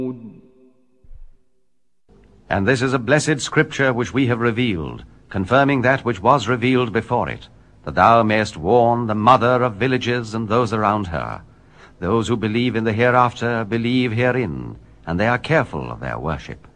And this is a blessed scripture which we have revealed, confirming that which was revealed before it, that thou mayest warn the mother of villages and those around her. Those who believe in the hereafter believe herein, and they are careful of their worship.